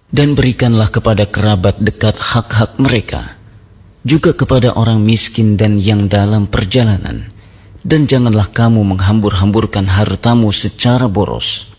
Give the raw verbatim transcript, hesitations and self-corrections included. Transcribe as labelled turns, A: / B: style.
A: Dan berikanlah kepada kerabat dekat hak-hak mereka, juga kepada orang miskin dan yang dalam perjalanan. Dan janganlah kamu menghambur-hamburkan hartamu secara boros.